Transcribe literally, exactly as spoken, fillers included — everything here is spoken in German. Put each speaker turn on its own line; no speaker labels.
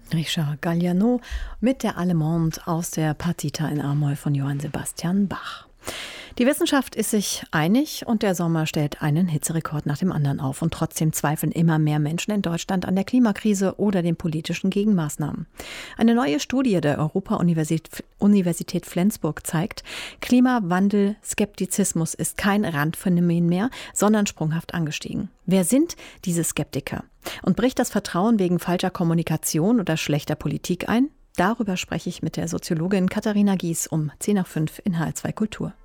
Richard Galliano mit der Allemande aus der Partita in a-Moll von Johann Sebastian Bach. Die Wissenschaft ist sich einig und der Sommer stellt einen Hitzerekord nach dem anderen auf. Und trotzdem zweifeln immer mehr Menschen in Deutschland an der Klimakrise oder den politischen Gegenmaßnahmen. Eine neue Studie der Europa-Universität Flensburg zeigt, Klimawandel-Skeptizismus ist kein Randphänomen mehr, sondern sprunghaft angestiegen. Wer sind diese Skeptiker? Und bricht das Vertrauen wegen falscher Kommunikation oder schlechter Politik ein? Darüber spreche ich mit der Soziologin Katharina Gies um zehn nach fünf in H L zwei Kultur.